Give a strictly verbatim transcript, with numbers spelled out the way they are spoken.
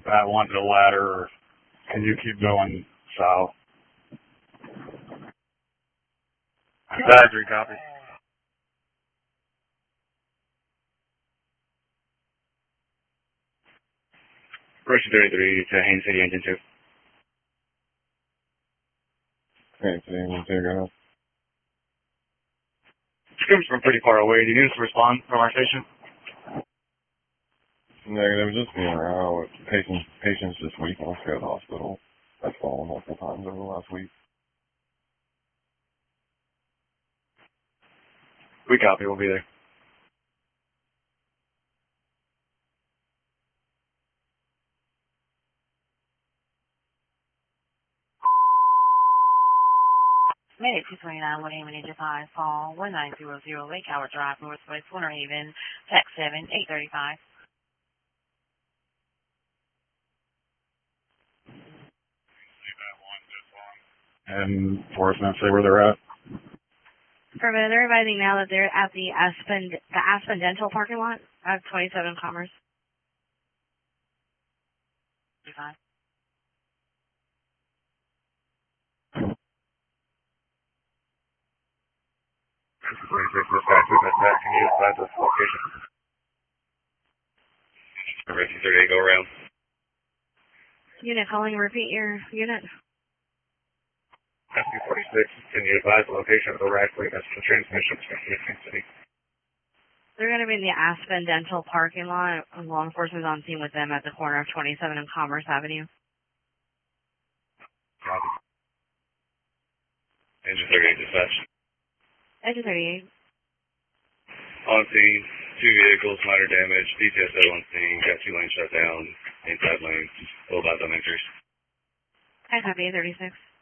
that one to the ladder, or can you keep going south? Advisory copy. Russian thirty-three to Haines City, engine two. Haines City, engine two, go ahead. Scoops from pretty far away. Do you need us to respond from our station? Negative, just being around with patients, patients this week in the hospital. I've fallen multiple times over the last week. We copy, we'll be there. Mayday two twenty-nine, one eight eight five, fall one nine zero zero, Lake Howard Drive, Northwest Winter Haven, text seven eight three five. And enforcement, say where they're at. Perfect. They're advising now that they're at the Aspen, the Aspen Dental parking lot of twenty-seven Commerce. Five. twenty-six, dispatch, dispatch, can you advise this location? Emergency thirty-eight, go around. Unit calling, repeat your unit. S P forty-six, can you advise the location of the Radcliffe as the transmission from Haines City? They're going to be in the Aspen Dental parking lot. Law enforcement's on scene with them at the corner of twenty-seven and Commerce Avenue. Copy. Engine thirty-eight, dispatch. Engine thirty-eight. On scene, two vehicles, minor damage, D T S O on scene, got two lanes shut down, inside lanes, full about the entries. I copy, thirty-six.